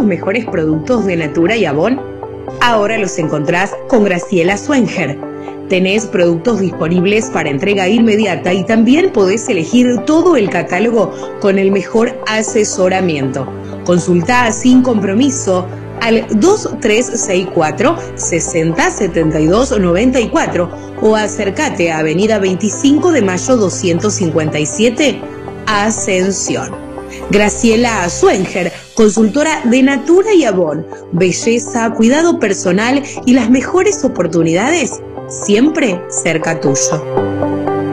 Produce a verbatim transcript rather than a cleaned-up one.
mejores productos de Natura y Avon? Ahora los encontrás con Graciela Swenger. Tenés productos disponibles para entrega inmediata y también podés elegir todo el catálogo con el mejor asesoramiento. Consultá sin compromiso al dos tres seis cuatro, seis cero, siete dos nueve cuatro o acércate a Avenida veinticinco de Mayo doscientos cincuenta y siete, Ascensión. Graciela Swenger, consultora de Natura y Avon. Belleza, cuidado personal y las mejores oportunidades siempre cerca tuyo.